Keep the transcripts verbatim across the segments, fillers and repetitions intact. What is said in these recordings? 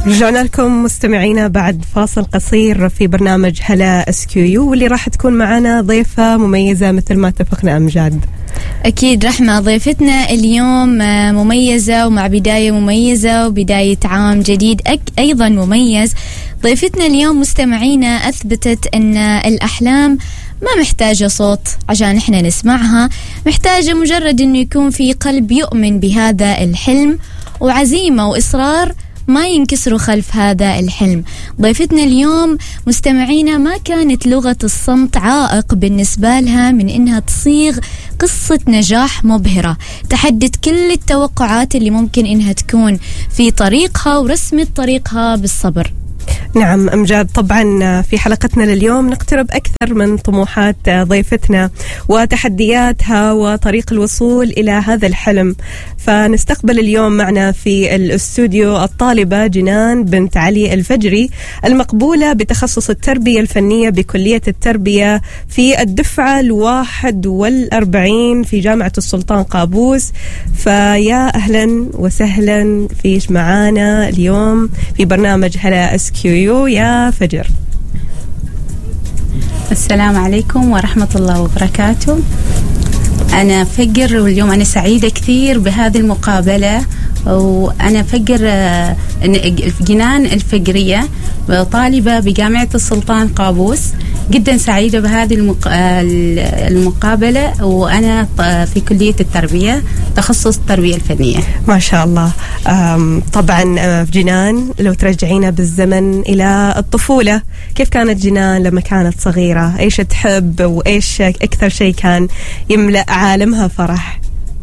رجعنا لكم مستمعينا بعد فاصل قصير في برنامج هلا اس كيو يو، واللي راح تكون معنا ضيفة مميزة مثل ما اتفقنا أمجاد. أكيد رحمة، ضيفتنا اليوم مميزة ومع بداية مميزة وبداية عام جديد أيضا مميز. ضيفتنا اليوم مستمعينا أثبتت أن الأحلام ما محتاجة صوت عشان احنا نسمعها، محتاجة مجرد أنه يكون في قلب يؤمن بهذا الحلم وعزيمة وإصرار ما ينكسروا خلف هذا الحلم. ضيفتنا اليوم مستمعينا ما كانت لغة الصمت عائق بالنسبة لها من إنها تصيغ قصة نجاح مبهرة تحدت كل التوقعات اللي ممكن إنها تكون في طريقها ورسمت طريقها بالصبر. نعم أمجاد، طبعا في حلقتنا لليوم نقترب أكثر من طموحات ضيفتنا وتحدياتها وطريق الوصول إلى هذا الحلم. فنستقبل اليوم معنا في الاستوديو الطالبة جنان بنت علي الفجري، المقبولة بتخصص التربية الفنية بكلية التربية في الدفعة الواحد والأربعين في جامعة السلطان قابوس. فيا أهلا وسهلا فيش معانا اليوم في برنامج هلا اس كيو يو يا فجر. السلام عليكم ورحمة الله وبركاته. أنا فجر، واليوم أنا سعيدة كثير بهذه المقابلة. وأنا فجر جنان الفجرية، طالبة بجامعة السلطان قابوس. جدا سعيدة بهذه المقابلة، وأنا في كلية التربية تخصص التربية الفنية. ما شاء الله. طبعا جنان، لو ترجعينا بالزمن إلى الطفولة، كيف كانت جنان لما كانت صغيرة؟ إيش تحب وإيش أكثر شيء كان يملأ عالمها فرح؟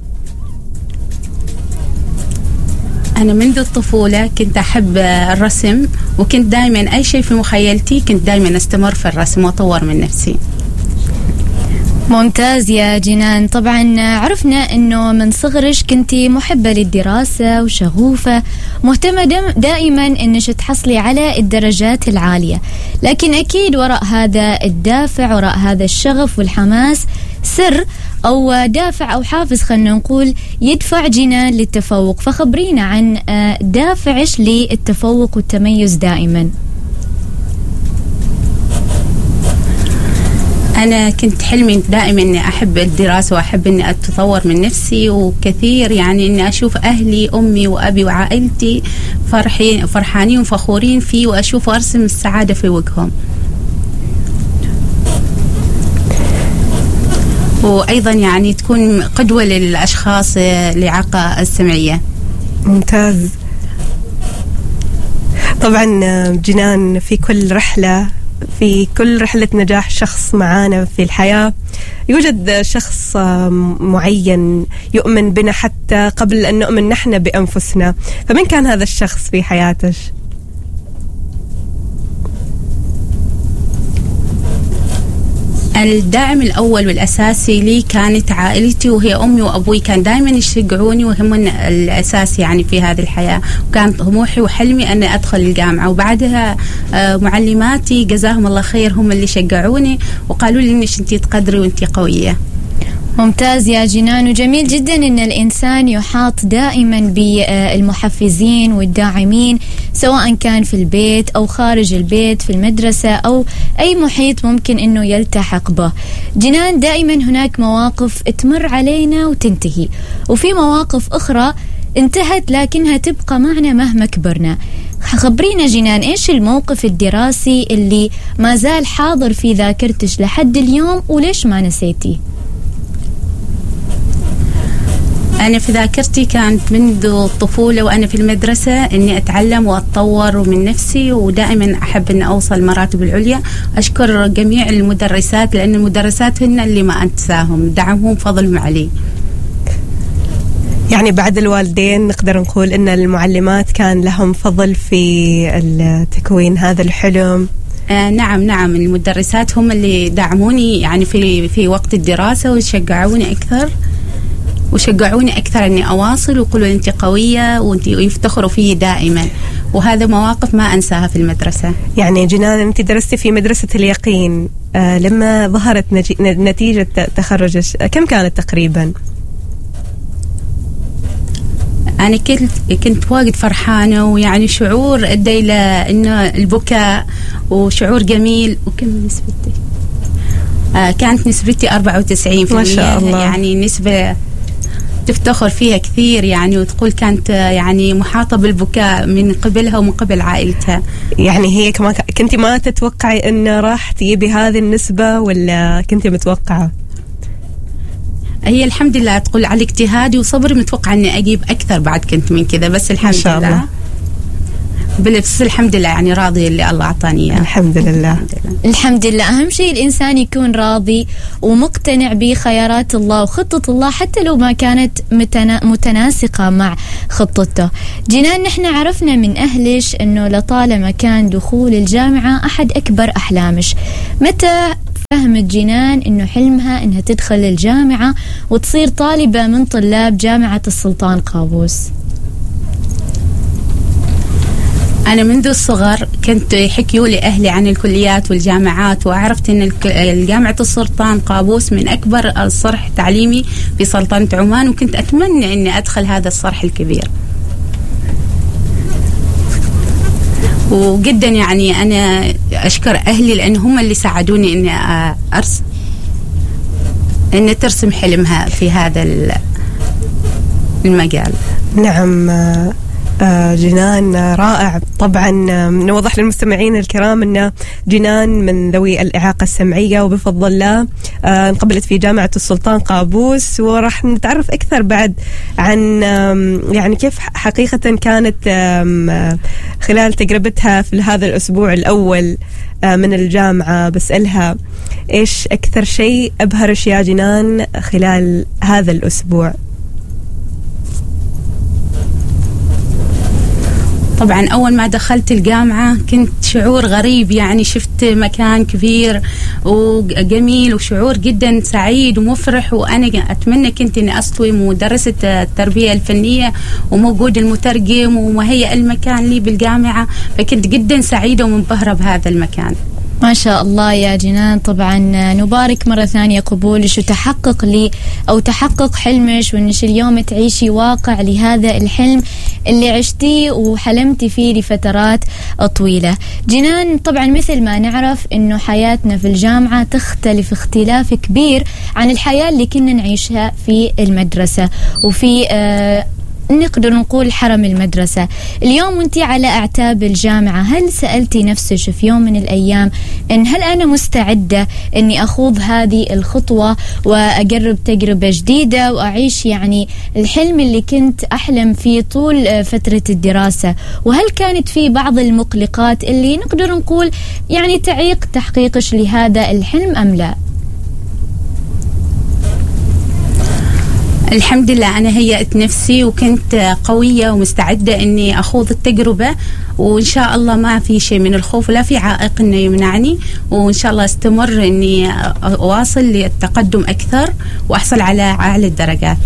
أنا منذ الطفولة كنت أحب الرسم، وكنت دائما أي شيء في مخيلتي كنت دائما أستمر في الرسم وأطور من نفسي. ممتاز يا جنان. طبعا عرفنا أنه من صغرش كنتي محبة للدراسة وشغوفة، مهتمة دائما أنش تحصلي على الدرجات العالية، لكن أكيد وراء هذا الدافع، وراء هذا الشغف والحماس، سر أو دافع أو حافز خلنا نقول يدفع جنان للتفوق. فخبرينا عن دافعش للتفوق والتميز دائما. أنا كنت حلمي دائما إني أحب الدراسة وأحب إني أتطور من نفسي، وكثير يعني إني أشوف أهلي أمي وأبي وعائلتي فرحين فرحانين وفخورين فيه، وأشوف وأرسم السعادة في وجههم. وأيضا يعني تكون قدوة للأشخاص الإعاقة السمعية. ممتاز. طبعا جنان، في كل رحلة في كل رحلة نجاح شخص معانا في الحياة يوجد شخص معين يؤمن بنا حتى قبل أن نؤمن نحن بأنفسنا. فمن كان هذا الشخص في حياتك؟ الداعم الأول والأساسي لي كانت عائلتي، وهي أمي وأبوي. كان دائما يشجعوني وهم الأساس يعني في هذه الحياة، وكان طموحي وحلمي أن أدخل الجامعة. وبعدها معلماتي جزاهم الله خير هم اللي شجعوني وقالوا لي إنش أنتي تقدري وأنتي قوية. ممتاز يا جنان، وجميل جدا أن الإنسان يحاط دائما بالمحفزين والداعمين، سواء كان في البيت أو خارج البيت، في المدرسة أو أي محيط ممكن أنه يلتحق به. جنان، دائما هناك مواقف تمر علينا وتنتهي، وفي مواقف أخرى انتهت لكنها تبقى معنا مهما كبرنا. خبرينا جنان، إيش الموقف الدراسي اللي ما زال حاضر في ذاكرتش لحد اليوم وليش ما نسيتي؟ أنا في ذاكرتي كانت منذ الطفولة وأنا في المدرسة إني أتعلم وأتطور من نفسي، ودائما أحب أن أوصل مراتب العليا. أشكر جميع المدرسات، لأن المدرسات هن اللي ما أنساهم، دعمهم فضلهم علي. يعني بعد الوالدين نقدر نقول إن المعلمات كان لهم فضل في تكوين هذا الحلم. آه نعم نعم، المدرسات هم اللي دعموني يعني في في وقت الدراسة، وشجعوني أكثر وشجعوني أكثر أني أواصل، ويقولوا أنت قوية ويفتخروا فيه دائما. وهذا مواقف ما أنساها في المدرسة. يعني جنان، أنت درستي في مدرسة اليقين، آه لما ظهرت نتيجة تخرجك كم كانت تقريبا؟ أنا كنت كنت واجد فرحانة، ويعني شعور أدى إلى إنه البكاء وشعور جميل. وكم نسبتي؟ آه كانت نسبتي أربعة وتسعين بالمئة. ما شاء الله، يعني نسبة تفتخر فيها كثير يعني، وتقول كانت يعني محاطة بالبكاء من قبلها ومن قبل عائلتها. يعني هي كمان كنتي ما تتوقعي إن راح تجيبي هذه النسبة ولا كنتي متوقعة؟ هي الحمد لله تقول على اجتهادي وصبري متوقع اني اجيب اكثر بعد كنت من كذا، بس الحمد لله الله. بس الحمد لله يعني راضي اللي الله اعطاني اياه. الحمد لله. الحمد لله. اهم شيء الانسان يكون راضي ومقتنع بخيارات الله وخطة الله حتى لو ما كانت متنا... متناسقة مع خطته. جنان، نحن عرفنا من اهلش انه لطالما كان دخول الجامعة احد اكبر احلامش، متى فهمت جنان إنه حلمها إنها تدخل الجامعة وتصير طالبة من طلاب جامعة السلطان قابوس؟ أنا منذ الصغر كنت يحكيوا لي أهلي عن الكليات والجامعات، وعرفت إن الجامعة السلطان قابوس من أكبر الصرح التعليمي في سلطنة عمان، وكنت أتمنى إني أدخل هذا الصرح الكبير. وجدا يعني أنا أشكر أهلي لأن هم اللي ساعدوني إني أرسم إني ترسم حلمها في هذا المجال. نعم جنان، رائع. طبعا نوضح للمستمعين الكرام أن جنان من ذوي الإعاقة السمعية، وبفضل الله انقبلت في جامعة السلطان قابوس، وراح نتعرف أكثر بعد عن يعني كيف حقيقة كانت خلال تجربتها في هذا الأسبوع الأول من الجامعة. بسألها إيش أكثر شيء أبهرش يا جنان خلال هذا الأسبوع؟ طبعا أول ما دخلت الجامعة كنت شعور غريب، يعني شفت مكان كبير وجميل وشعور جدا سعيد ومفرح، وأنا أتمنى كنت أني أستوي مدرسة التربية الفنية وموجود المترجم ومهيئ المكان لي بالجامعة، فكنت جدا سعيدة ومنبهرة بهذا المكان. ما شاء الله يا جنان. طبعا نبارك مرة ثانية قبولش وتحقق لي أو تحقق حلمش، وإنش اليوم تعيشي واقع لهذا الحلم اللي عشتيه وحلمتي فيه لفترات طويلة. جنان، طبعا مثل ما نعرف إنه حياتنا في الجامعة تختلف اختلاف كبير عن الحياة اللي كنا نعيشها في المدرسة وفي آه نقدر نقول حرم المدرسة. اليوم وانتي على أعتاب الجامعة، هل سألتي نفسك في يوم من الأيام إن هل أنا مستعدة إني أخوض هذه الخطوة وأجرب تجربة جديدة وأعيش يعني الحلم اللي كنت أحلم فيه طول فترة الدراسة؟ وهل كانت في بعض المقلقات اللي نقدر نقول يعني تعيق تحقيقش لهذا الحلم أم لا؟ الحمد لله أنا هيأت نفسي وكنت قوية ومستعدة إني أخوض التجربة، وإن شاء الله ما في شيء من الخوف ولا في عائق إنه يمنعني، وإن شاء الله استمر إني أواصل للتقدم أكثر وأحصل على أعلى الدرجات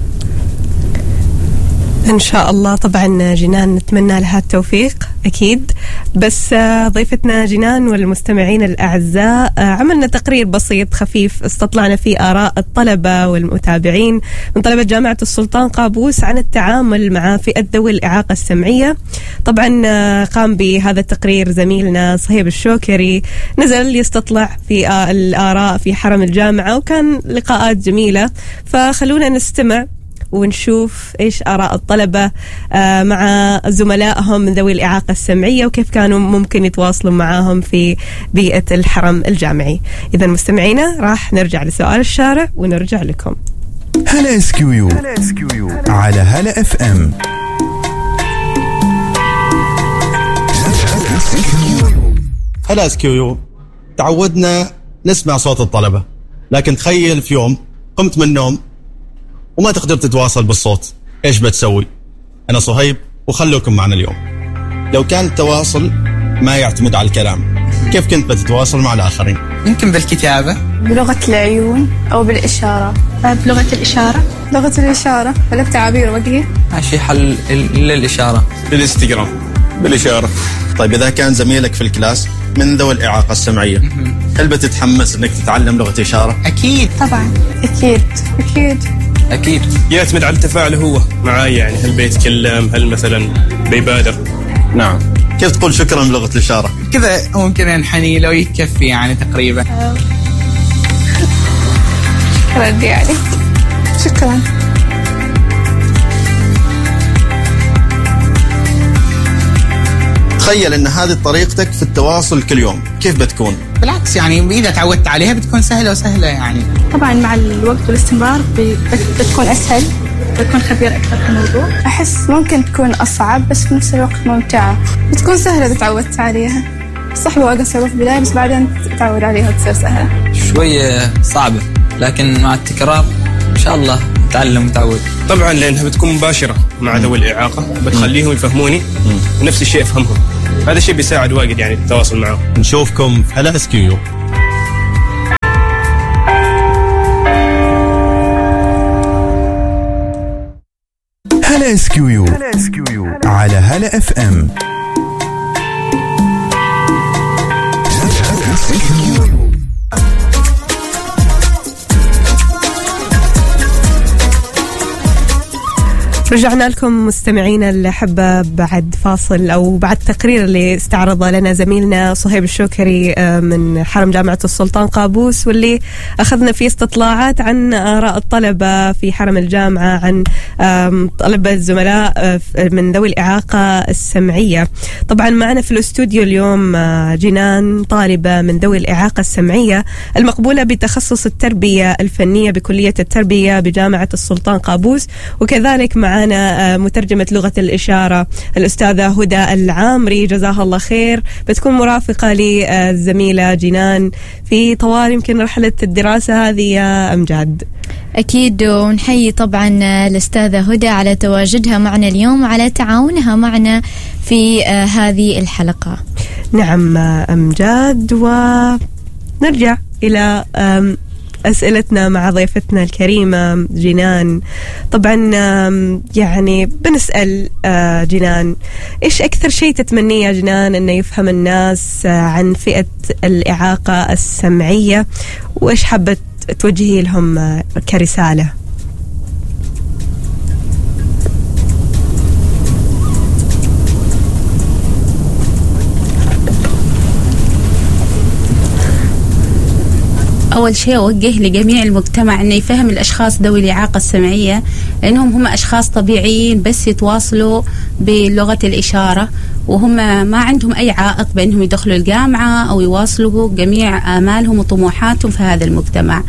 إن شاء الله. طبعا جنان نتمنى لها التوفيق أكيد. بس ضيفتنا جنان والمستمعين الأعزاء عملنا تقرير بسيط خفيف استطلعنا فيه آراء الطلبة والمتابعين من طلبة جامعة السلطان قابوس عن التعامل مع فئة ذوي الإعاقة السمعية. طبعا قام بهذا التقرير زميلنا صهيب الشوكري، نزل يستطلع في الآراء في حرم الجامعة وكان لقاءات جميلة، فخلونا نستمع ونشوف إيش آراء الطلبة مع زملائهم من ذوي الإعاقة السمعية وكيف كانوا ممكن يتواصلوا معاهم في بيئة الحرم الجامعي. إذا مستمعينا راح نرجع لسؤال الشارع ونرجع لكم. هلا اس كيو يو على هلا اف ام. هلا اس كيو يو، تعودنا نسمع صوت الطلبة، لكن تخيل في يوم قمت من النوم وما تقدر تتواصل بالصوت، ايش بتسوي؟ انا صهيب وخلوكم معنا اليوم. لو كان التواصل ما يعتمد على الكلام، كيف كنت بتتواصل مع الآخرين؟ يمكن بالكتابة، بلغة العيون أو بالإشارة. بلغة الإشارة. لغة الإشارة ولا بتعابير وجهي؟ ماشي حل للإشارة. بالإنستغرام بالإشارة. طيب إذا كان زميلك في الكلاس من ذوي الإعاقة السمعية، هل بتتحمس إنك تتعلم لغة إشارة؟ أكيد طبعا. أكيد أكيد أكيد يعتمد على تفاعله هو معاي، يعني هل بيتكلم، هل مثلا بيبادر. نعم. كيف تقول شكرا بلغة الإشارة؟ كذا ممكن ينحني لو يكفي يعني تقريبا. شكرا يعني. شكرا. تخيل ان هذه طريقتك في التواصل كل يوم، كيف بتكون؟ بالعكس يعني إذا تعودت عليها بتكون سهلة وسهلة يعني. طبعا مع الوقت والاستمرار بتكون أسهل، بتكون خبير أكثر في الموضوع. أحس ممكن تكون أصعب بس في نفس الوقت ممتعة. بتكون سهلة إذا تعودت عليها. صح بواقع صعوبة في البداية بس بعدين تتعود عليها وتصير سهلة. شوية صعبة لكن مع التكرار إن شاء الله نتعلم ونتعود. طبعا لأنها بتكون مباشرة مع ذوي الإعاقة، بتخليهم يفهموني ونفس الشيء أفهمهم. هذا الشيء بيساعد واجد يعني التواصل معهم. نشوفكم في هلا اس كيو يو. هلا اس كيو يو على هلا اف ام. رجعنا لكم مستمعينا الأحبة بعد فاصل أو بعد تقرير اللي استعرضه لنا زميلنا صهيب الشوكري من حرم جامعة السلطان قابوس، واللي أخذنا فيه استطلاعات عن آراء الطلبة في حرم الجامعة، عن طلبة الزملاء من ذوي الإعاقة السمعية. طبعا معنا في الاستوديو اليوم جنان، طالبة من ذوي الإعاقة السمعية المقبولة بتخصص التربية الفنية بكلية التربية بجامعة السلطان قابوس، وكذلك مع أنا مترجمة لغة الإشارة الأستاذة هدى العامري جزاها الله خير، بتكون مرافقة للزميلة جنان في طوال يمكن رحلة الدراسة هذه يا أمجاد. أكيد، ونحيي طبعا الأستاذة هدى على تواجدها معنا اليوم وعلى تعاونها معنا في هذه الحلقة. نعم أمجاد، ونرجع إلى أسئلتنا مع ضيفتنا الكريمة جنان. طبعا يعني بنسأل جنان، إيش أكثر شيء تتمنيه يا جنان أنه يفهم الناس عن فئة الإعاقة السمعية، وإيش حابة توجهي لهم كرسالة؟ أول شيء أوجه لجميع المجتمع أنه يفهم الأشخاص ذوي الإعاقة السمعية لأنهم هم أشخاص طبيعيين بس يتواصلوا بلغة الإشارة، وهم ما عندهم أي عائق بأنهم يدخلوا الجامعة أو يواصلوا جميع آمالهم وطموحاتهم في هذا المجتمع.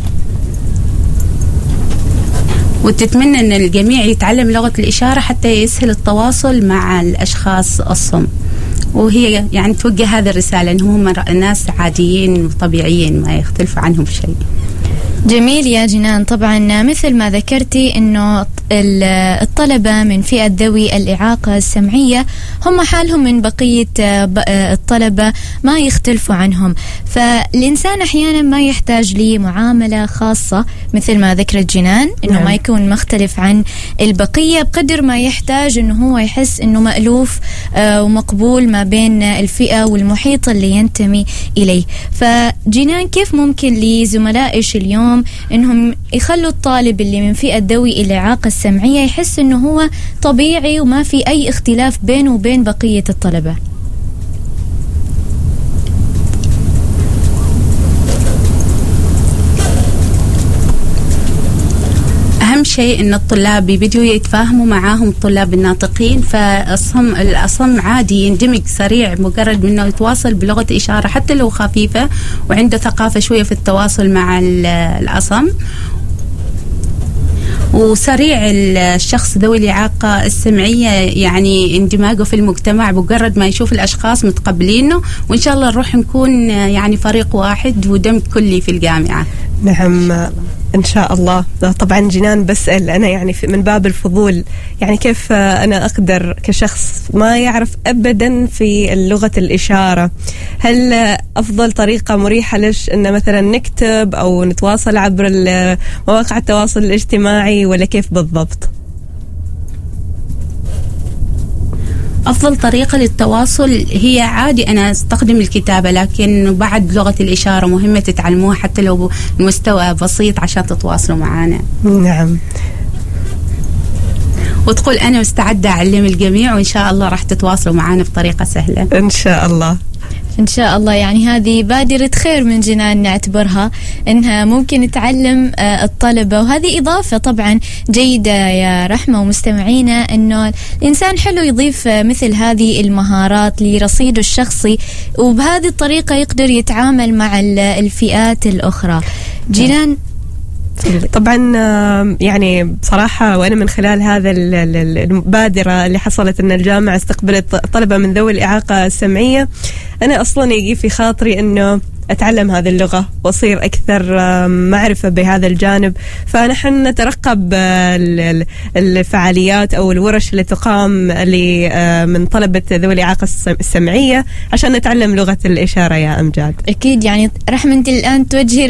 وتتمنى أن الجميع يتعلم لغة الإشارة حتى يسهل التواصل مع الأشخاص الصم، وهي يعني توجه هذه الرسالة أنهم هم ناس عاديين وطبيعيين ما يختلف عنهم شيء. جميل يا جنان. طبعا مثل ما ذكرتي أنه الطلبة من فئة ذوي الإعاقة السمعية هم حالهم من بقية الطلبة ما يختلفوا عنهم، فالإنسان أحيانا ما يحتاج لمعاملة خاصة مثل ما ذكرت جنان أنه ما يكون مختلف عن البقية، بقدر ما يحتاج أنه هو يحس أنه مألوف ومقبول ما بين الفئة والمحيط اللي ينتمي إليه. فجنان، كيف ممكن لزملائش اليوم أنهم يخلوا الطالب اللي من فئة ذوي الإعاقة السمعية يحس أنه هو طبيعي وما في أي اختلاف بينه وبين بقية الطلبة؟ أهم شيء إن الطلاب يبدوا يتفاهموا معاهم الطلاب الناطقين، فالصم الأصم عادي يندمج سريع مجرد منه يتواصل بلغة إشارة حتى لو خفيفة وعنده ثقافة شوية في التواصل مع الأصم. وسريع الشخص ذوي الإعاقة السمعية يعني اندماجه في المجتمع بمجرد ما يشوف الأشخاص متقبلينه، وإن شاء الله نروح نكون يعني فريق واحد ودمج كلي في الجامعة. نعم إن شاء الله. طبعا جنان، بسأل أنا يعني من باب الفضول، يعني كيف أنا أقدر كشخص ما يعرف أبدا في لغة الإشارة، هل أفضل طريقة مريحة لش أن مثلا نكتب أو نتواصل عبر مواقع التواصل الاجتماعي، ولا كيف بالضبط؟ أفضل طريقة للتواصل هي عادي أنا أستخدم الكتابة، لكن بعد لغة الإشارة مهمة تتعلموها حتى لو بمستوى بسيط عشان تتواصلوا معنا. نعم. وتقول أنا مستعدة أعلم الجميع، وإن شاء الله راح تتواصلوا معنا بطريقة سهلة إن شاء الله. إن شاء الله. يعني هذه بادرة خير من جنان نعتبرها، إنها ممكن تعلم الطلبة، وهذه إضافة طبعا جيدة يا رحمة ومستمعينا، إنه الإنسان حلو يضيف مثل هذه المهارات لرصيده الشخصي، وبهذه الطريقة يقدر يتعامل مع الفئات الأخرى. جنان طبعا يعني بصراحة وأنا من خلال هذا المبادرة اللي حصلت أن الجامعة استقبلت طلبة من ذوي الإعاقة السمعية، أنا أصلا يجي في خاطري أنه أتعلم هذه اللغة وأصير أكثر معرفة بهذا الجانب. فنحن نترقب الفعاليات أو الورش اللي تقام من طلبة ذوي الإعاقة السمعية عشان نتعلم لغة الإشارة يا أمجاد. أكيد. يعني رحمة أنت الآن توجهي